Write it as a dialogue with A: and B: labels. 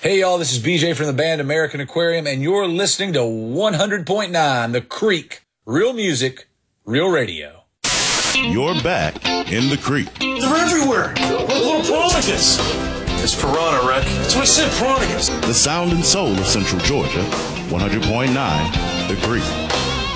A: Hey y'all, this is BJ from the band American Aquarium, and you're listening to 100.9 The Creek. Real music, real radio.
B: You're back in the creek.
C: They're everywhere. Little piranhas.
D: It's piranha, Rick.
C: That's what I said, piranhas.
B: The sound and soul of Central Georgia, 100.9 The Creek.